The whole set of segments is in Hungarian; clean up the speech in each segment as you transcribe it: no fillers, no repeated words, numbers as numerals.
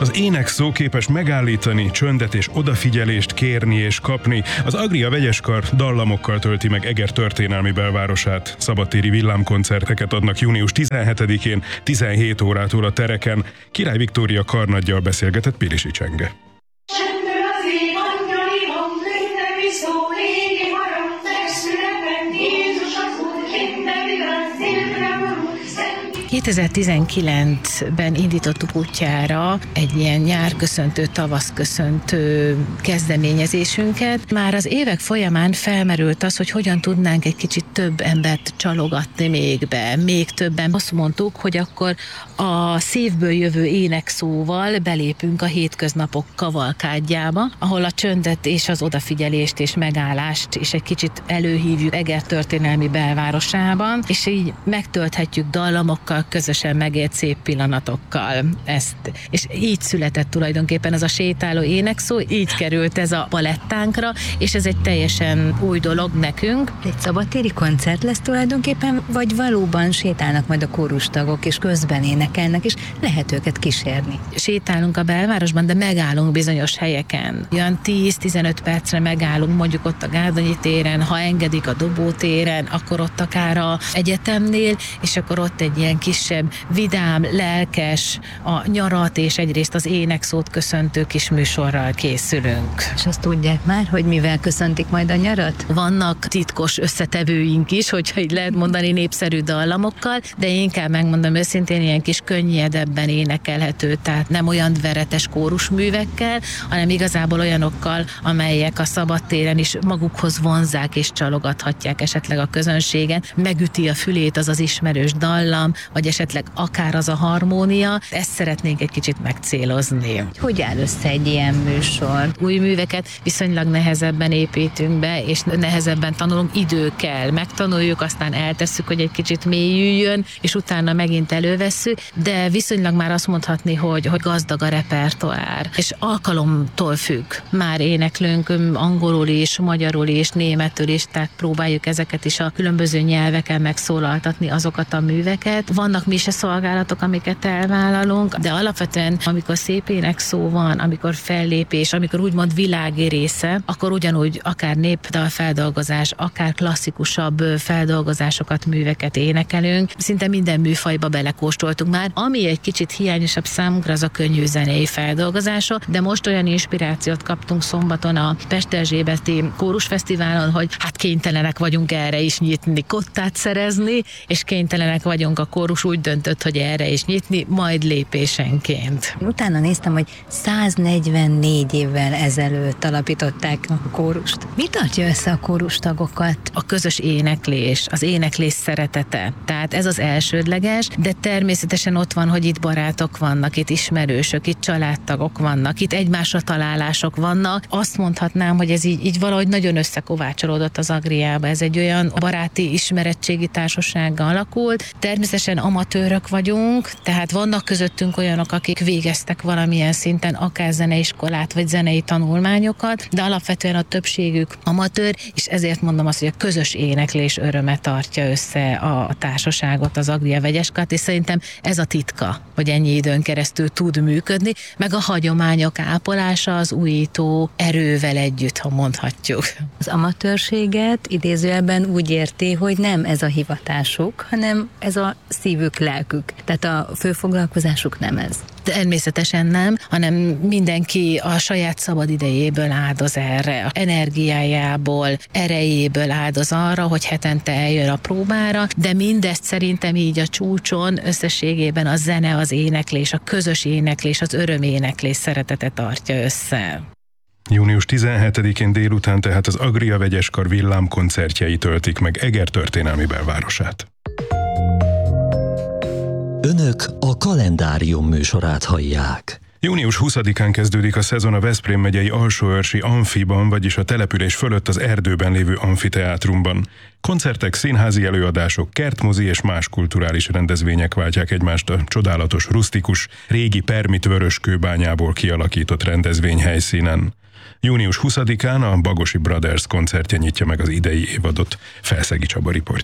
Az énekszó képes megállítani, csöndet és odafigyelést kérni és kapni. Az Agria Vegyeskar dallamokkal tölti meg Eger történelmi belvárosát. Szabadtéri villámkoncerteket adnak június 17-én, 17 órától a tereken. Király Viktória karnaggyal beszélgetett Pilisi Csenge. Csendben az ég angyali hang, lőttemi szó, régi harang, megszületett Jézus az Úr, minden igaz, szélre borult, szent. 2019-ben indítottuk útjára egy ilyen nyárköszöntő, tavaszköszöntő kezdeményezésünket. Már az évek folyamán felmerült az, hogy hogyan tudnánk egy kicsit több embert csalogatni még be. Még többen azt mondtuk, hogy akkor a szívből jövő énekszóval belépünk a hétköznapok kavalkádjába, ahol a csöndet és az odafigyelést és megállást is egy kicsit előhívjuk Eger történelmi belvárosában, és így megtölthetjük dallamokkal, közösen megélt szép pillanatokkal ezt. És így született tulajdonképpen ez a sétáló énekszó, így került ez a palettánkra, és ez egy teljesen új dolog nekünk. Egy szabadtéri koncert lesz tulajdonképpen, vagy valóban sétálnak majd a kórustagok, és közben énekelnek, és lehet őket kísérni? Sétálunk a belvárosban, de megállunk bizonyos helyeken. Olyan 10-15 percre megállunk, mondjuk ott a Gárdonyi téren, ha engedik a Dobó téren, akkor ott akár a egyetemnél, és akkor ott egy ilyen kisebb, vidám, lelkes, a nyarat és egyrészt az énekszót köszöntő kis műsorral készülünk. És azt tudják már, hogy mivel köszöntik majd a nyarat? Vannak titkos összetevőink is, hogyha így lehet mondani, népszerű dallamokkal, de én inkább megmondom őszintén, ilyen kis könnyedebben énekelhető, tehát nem olyan veretes kórusművekkel, hanem igazából olyanokkal, amelyek a szabadtéren is magukhoz vonzzák és csalogathatják esetleg a közönséget. Megüti a fülét az az ismerős dallam, vagy esetleg akár az a harmónia. Ezt szeretnénk egy kicsit megcélozni. Hogy áll össze egy ilyen műsor? Új műveket viszonylag nehezebben építünk be, és nehezebben tanulunk, idő kell. Megtanuljuk, aztán eltesszük, hogy egy kicsit mélyüljön, és utána megint elővesszük, de viszonylag már azt mondhatni, hogy gazdag a repertoár, és alkalomtól függ. Már éneklünk angolul is, magyarul is, németül is, tehát próbáljuk ezeket is a különböző nyelveken megszólaltatni azokat a műveket. Vannak mise szolgálatok, amiket elvállalunk, de alapvetően, amikor szép énekszó van, amikor fellépés, amikor úgymond világi része, akkor ugyanúgy akár népdalfeldolgozás, akár klasszikusabb feldolgozásokat, műveket énekelünk. Szinte minden műfajba belekóstoltunk már. Ami egy kicsit hiányosabb számunkra, az a könnyű zenei feldolgozások, de most olyan inspirációt kaptunk szombaton a Pest-Erzsébeti Kórusfesztiválon, hogy hát kénytelenek vagyunk erre is nyitni, kottát szerezni, és kénytelenek vagyunk, a kórus úgy döntött, hogy erre is nyitni, majd lépésenként. Utána néztem, hogy 144 évvel ezelőtt alapították a kórust. Mi tartja össze a kórustagokat? A közös éneklés, az éneklés szeretete. Tehát ez az elsődleges, de természetesen ott van, hogy itt barátok vannak, itt ismerősök, itt családtagok vannak, itt egymásra találások vannak. Azt mondhatnám, hogy ez így valahogy nagyon összekovácsolódott az Agriába. Ez egy olyan baráti ismeretségi társasággal alakult. Természetesen amatőrök vagyunk, tehát vannak közöttünk olyanok, akik végeztek valamilyen szinten akár zeneiskolát vagy zenei tanulmányokat, de alapvetően a többségük amatőr, és ezért mondom azt, hogy a közös éneklés öröme tartja össze a társaságot, az Agria Vegyeskart, és szerintem ez a titka, hogy ennyi időn keresztül tud működni, meg a hagyományok ápolása az újító erővel együtt, ha mondhatjuk. Az amatőrséget idézőjelben úgy érti, hogy nem ez a hivatásuk, hanem ez a szívük, lelkük. Tehát a fő foglalkozásuk nem ez. Természetesen nem, hanem mindenki a saját szabad idejéből áldoz erre, energiájából, erejéből áldoz arra, hogy hetente eljön a próbára, de mindezt szerintem így a csúcson összességében a zene, az éneklés, a közös éneklés, az öröméneklés szeretete tartja össze. Június 17-én délután tehát az Agria Vegyeskar villámkoncertjei töltik meg Eger történelmi belvárosát. Önök a Kalendárium műsorát hallják. Június 20-án kezdődik a szezon a Veszprém megyei Alsóörsi Amfiban, vagyis a település fölött az erdőben lévő amfiteátrumban. Koncertek, színházi előadások, kertmozi és más kulturális rendezvények váltják egymást a csodálatos, rusztikus, régi permit vöröskőbányából kialakított rendezvényhelyszínen. Június 20-án a Bagosi Brothers koncertje nyitja meg az idei évadot, Felszegi Csaba riportja.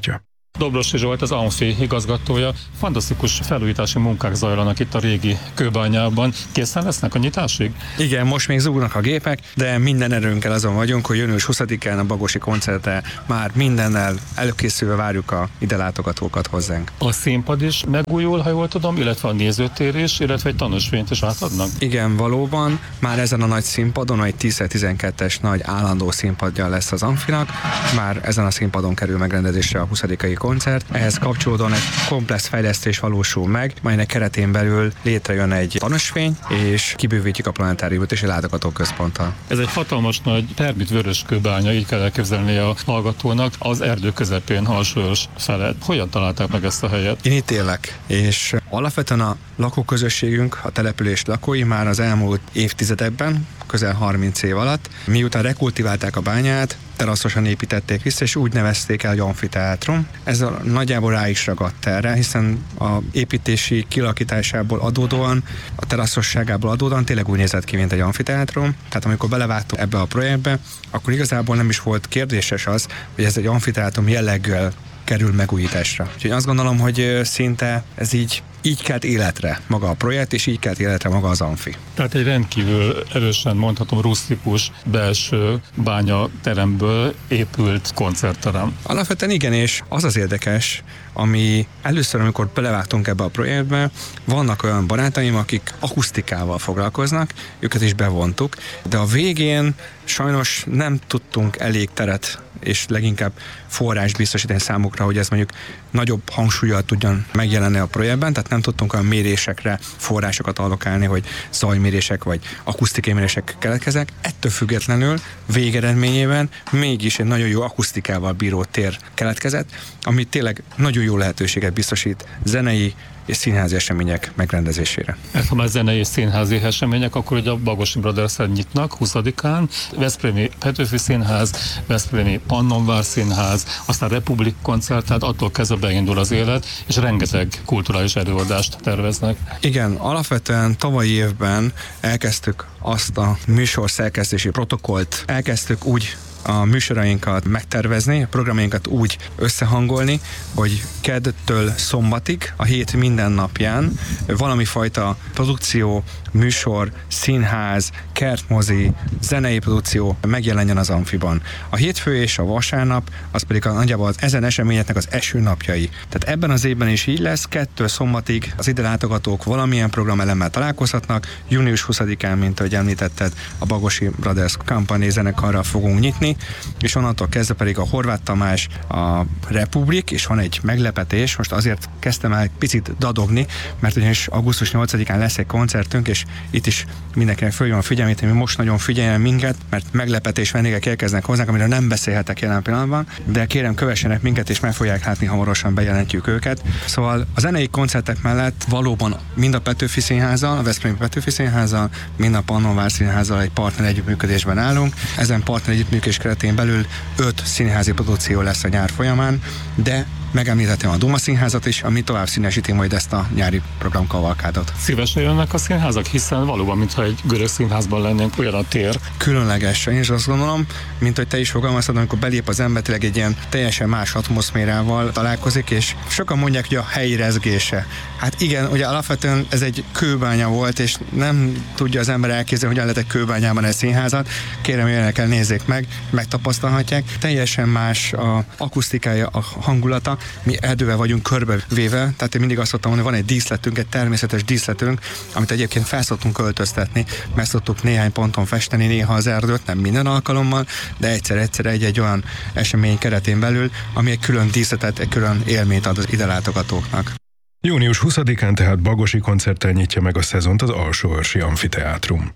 Dobrosi Zsolt, az Amfi igazgatója. Fantasztikus felújítási munkák zajlanak itt a régi kőbányában. Készen lesznek a nyitásig? Igen, most még zúgnak a gépek, de minden erőnkkel azon vagyunk, hogy június 20-án a Bagosi koncertre már mindennel előkészülve várjuk a ide látogatókat hozzánk. A színpad is megújul, ha jól tudom, illetve a nézőtér is, illetve egy tanúsvényt is átadnak? Igen, valóban, már ezen a nagy színpadon, egy 10x12-es nagy állandó színpadja lesz az Amfinak, már ezen a színpadon kerül megrendezésre a 20. koncert. Ehhez kapcsolódóan egy komplex fejlesztés valósul meg, melynek keretén belül létrejön egy tanúsvény, és kibővítjük a planetáriumot és egy látogatóközponttal. Ez egy hatalmas nagy termit vörös kőbánya, így kell elképzelni a hallgatónak, az erdő közepén, Alsóörs felett. Hogyan találták meg ezt a helyet? Én itt élek, és alapvetően a lakóközösségünk, a település lakói már az elmúlt évtizedekben, közel 30 év alatt, miután rekultiválták a bányát, teraszosan építették vissza, és úgy nevezték el, hogy amfiteátrum. Ez nagyjából rá is ragadt erre, hiszen a építési kilakításából adódóan, a teraszosságából adódóan tényleg úgy nézett ki, mint egy amfiteátrum. Tehát amikor belevágtunk ebbe a projektbe, akkor igazából nem is volt kérdéses az, hogy ez egy amfiteátrum jelleggel kerül megújításra. Úgyhogy azt gondolom, hogy szinte ez így kelt életre maga a projekt, és így kelt életre maga az Amfi. Tehát egy rendkívül erősen mondhatom rusztikus belső bányateremből épült koncertterem. Alapvetően igen, és az az érdekes, ami először, amikor belevágtunk ebbe a projektbe, vannak olyan barátaim, akik akusztikával foglalkoznak, őket is bevontuk, de a végén sajnos nem tudtunk elég teret és leginkább forrás biztosítani számukra, hogy ez mondjuk nagyobb hangsúllyal tudjon megjelenni a projektben, tehát nem tudtunk olyan mérésekre forrásokat allokálni, hogy zajmérések vagy akusztikai mérések keletkeznek. Ettől függetlenül végeredményében mégis egy nagyon jó akusztikával bíró tér keletkezett, ami tényleg nagyon jó lehetőséget biztosít zenei és színházi események megrendezésére. Ha már zenei és színházi események, akkor ugye a Bagosi Brothers-el nyitnak 20-án, Veszprémi Petőfi Színház, Veszprémi Pannonvár Színház, aztán Republik koncert, tehát attól kezdve beindul az élet, és rengeteg kulturális előadást terveznek. Igen, alapvetően tavalyi évben elkezdtük azt a műsor szerkesztési protokollt, elkezdtük úgy a műsorainkat megtervezni, a programjainkat úgy összehangolni, hogy keddtől szombatig, a hét minden napján valami fajta produkció, műsor, színház, kertmozi, zenei produkció megjelenjen az Amfiban. A hétfő és a vasárnap, az pedig nagyjából ezen eseményeknek az esőnapjai. Tehát ebben az évben is így lesz, kettől szombatig az ide látogatók valamilyen programelemmel találkozhatnak. Június 20-án, mint ahogy említetted, a Bagosi Brothers Company zenekarral fogunk nyitni, és onnantól kezdve pedig a Horváth Tamás, a Republik, és van egy meglepetés, most azért kezdtem el picit dadogni, mert ugyanis augusztus 8-án lesz egy koncertünk, és itt is mindenkinek följön a figyelmét, hogy most nagyon figyeljen minket, mert meglepetés vendégek érkeznek hozzánk, amiről nem beszélhetek jelen pillanatban, de kérem, kövessenek minket, és meg fogják látni, hamarosan bejelentjük őket. Szóval a zenei koncertek mellett valóban mind a Petőfi Színházzal, a Veszprémi Petőfi Színházzal, mind a Pannonvár Színházzal egy partner együttműködésben állunk. Ezen partner együttműködés keretén belül 5 színházi produkció lesz a nyár folyamán, de megemlítettem a Duma Színházat is, ami tovább színesíti majd ezt a nyári programkavalkádot. Szívesen jönnek a színházak, hiszen valóban, mintha egy görög színházban lennénk, olyan a tér. Különleges, én is azt gondolom, mint hogy te is fogalmaztad, amikor belép az ember, tényleg egy ilyen teljesen más atmoszférával találkozik, és sokan mondják, hogy a helyi rezgése. Hát igen, ugye alapvetően ez egy kőbánya volt, és nem tudja az ember elképzelni, hogyan lehet egy kőbányában egy színházat. Kérem, jöjjenek el, nézzék meg, megtapasztalhatják. Teljesen más a akusztikája, a hangulata. Mi erdővel vagyunk körbevéve, tehát én mindig azt szoktam mondani, van egy díszletünk, egy természetes díszletünk, amit egyébként fel szoktunk költöztetni, meg szoktuk néhány ponton festeni néha az erdőt, nem minden alkalommal, de egyszer egy olyan esemény keretén belül, ami egy külön díszletet, egy külön élményt ad az ide látogatóknak. Június 20-án tehát Bagosi koncerttel nyitja meg a szezont az Alsóörsi Amfiteátrum.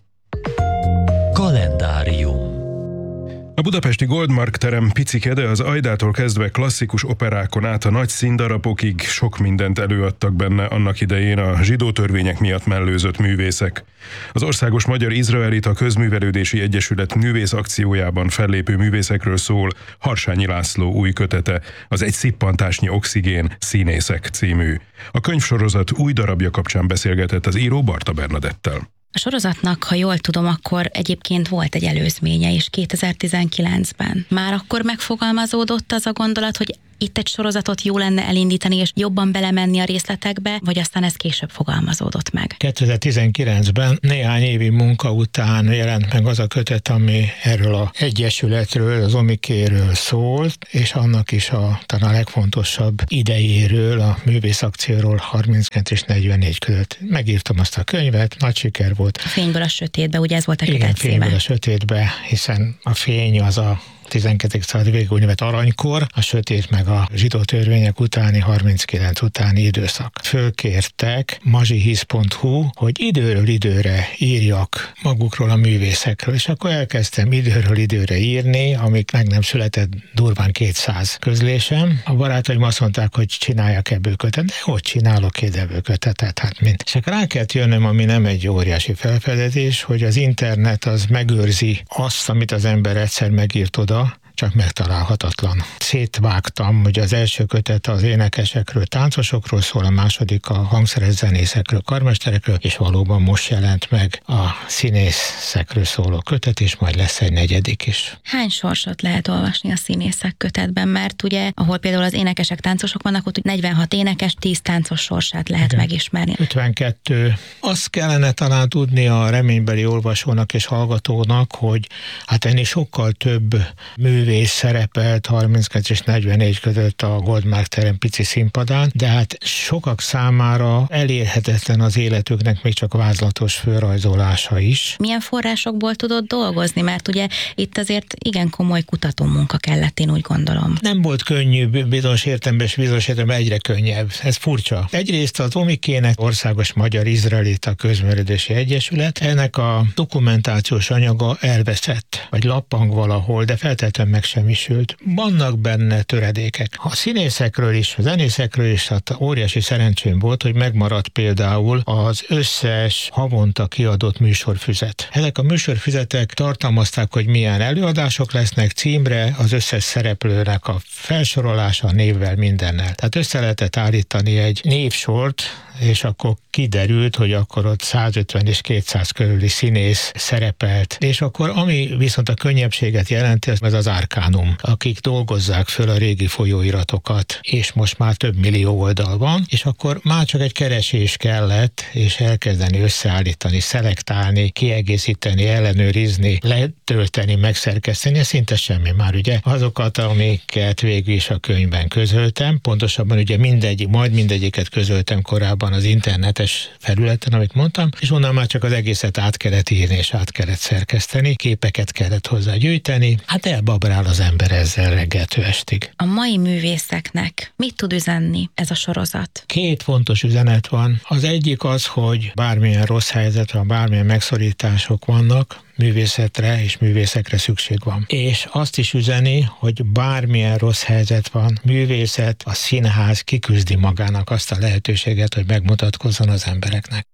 Kalendárium. A budapesti Goldmark terem picike, de az Aidától kezdve klasszikus operákon át a nagy színdarabokig sok mindent előadtak benne annak idején a zsidó törvények miatt mellőzött művészek. Az Országos Magyar-Izraelita Közművelődési Egyesület művész akciójában fellépő művészekről szól Harsányi László új kötete, az Egy szippantásnyi oxigén színészek című. A könyvsorozat új darabja kapcsán beszélgetett az író Barta Bernadettel. A sorozatnak, ha jól tudom, akkor egyébként volt egy előzménye is 2019-ben. Már akkor megfogalmazódott az a gondolat, hogy itt egy sorozatot jó lenne elindítani, és jobban belemenni a részletekbe, vagy aztán ez később fogalmazódott meg? 2019-ben néhány évi munka után jelent meg az a kötet, ami erről az egyesületről, az Omikéről szólt, és annak is talán a legfontosabb idejéről, a művészakcióról 32 és 44 között. Megírtam azt a könyvet, nagy siker volt. A fényből a sötétbe, ugye ez volt a kötet címe? Igen, fényből a sötétbe, hiszen a fény az a 12. század végig úgynevezett aranykor, a sötét meg a zsidó törvények utáni 39 utáni időszak. Fölkértek mazsihisz.hu, hogy időről időre írjak magukról a művészekről, és akkor elkezdtem időről időre írni, amíg meg nem született durván 200 közlésem. A barátaim azt mondták, hogy csináljak ebből kötetet, de hogy csinálok ebből kötetet, hát mint. És akkor rá kellett jönnöm, ami nem egy óriási felfedezés, hogy az internet az megőrzi azt, amit az ember egyszer megírt oda, csak megtalálhatatlan. Szétvágtam, hogy az első kötet az énekesekről, táncosokról szól, a második a hangszeres zenészekről, karmesterekről, és valóban most jelent meg a színészekről szóló kötet, és majd lesz egy negyedik is. Hány sorsot lehet olvasni a színészek kötetben? Mert ugye, ahol például az énekesek, táncosok vannak, ott 46 énekes, 10 táncos sorsát lehet igen, megismerni. 52. Azt kellene talán tudni a reménybeli olvasónak és hallgatónak, hogy hát ennél sokkal több művész szerepelt 32 és 44 között a Goldmark terem pici színpadán, de hát sokak számára elérhetetlen az életüknek még csak vázlatos fölrajzolása is. Milyen forrásokból tudod dolgozni? Mert ugye itt azért igen komoly kutatómunka kellett, én úgy gondolom. Nem volt könnyű, bizonyos értelemben és bizonyos értelemben egyre könnyebb. Ez furcsa. Egyrészt az Omikének Országos Magyar-Izraelita Közművelődési Egyesület, ennek a dokumentációs anyaga elveszett, vagy lappang valahol, de feltétlenül megsemmisült. Vannak benne töredékek. A színészekről is, a zenészekről is, hát óriási szerencsém volt, hogy megmaradt például az összes havonta kiadott műsorfüzet. Ezek a műsorfüzetek tartalmazták, hogy milyen előadások lesznek, címre, az összes szereplőnek a felsorolása, névvel, mindennel. Tehát össze lehetett állítani egy névsort, és akkor kiderült, hogy akkor ott 150 és 200 körüli színész szerepelt. És akkor ami viszont a könnyebbséget jelenti, ez az Arkánum, akik dolgozzák föl a régi folyóiratokat, és most már több millió oldal van, és akkor már csak egy keresés kellett, és elkezdeni összeállítani, szelektálni, kiegészíteni, ellenőrizni, letölteni, megszerkeszteni, ez szinte semmi már, ugye. Azokat, amiket végül is a könyvben közöltem, pontosabban ugye majd mindegyiket közöltem korábban az internetes felületen, amit mondtam, és onnan már csak az egészet át kellett írni és át kellett szerkeszteni, képeket kellett hozzá gyűjteni, hát elbabrál az ember ezzel reggeltől estig. A mai művészeknek mit tud üzenni ez a sorozat? 2 fontos üzenet van. Az egyik az, hogy bármilyen rossz helyzet van, bármilyen megszorítások vannak, művészetre és művészekre szükség van. És azt is üzeni, hogy bármilyen rossz helyzet van, művészet, a színház kiküzdi magának azt a lehetőséget, hogy megmutatkozzon az embereknek.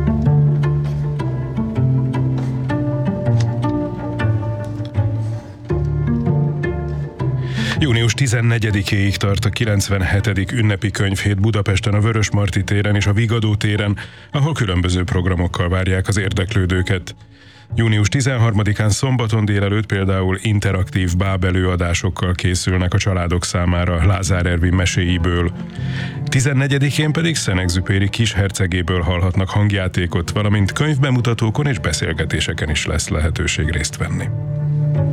Június 14-éig tart a 97. ünnepi könyvhét Budapesten a Vörösmarty téren és a Vigadó téren, ahol különböző programokkal várják az érdeklődőket. Június 13-án szombaton délelőtt például interaktív bábelőadásokkal készülnek a családok számára Lázár Ervin meséiből. 14-én pedig Szenegzüpéri Kishercegéből hallhatnak hangjátékot, valamint könyvbemutatókon és beszélgetéseken is lesz lehetőség részt venni.